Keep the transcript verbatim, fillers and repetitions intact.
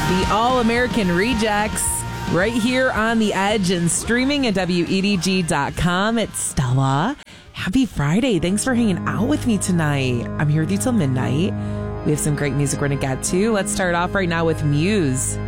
The All-American Rejects, right here on The Edge and streaming at W E D G dot com. It's Stella. Happy Friday. Thanks for hanging out with me tonight. I'm here with you till midnight. We have some great music we're going to get to. Let's start off right now with Muse.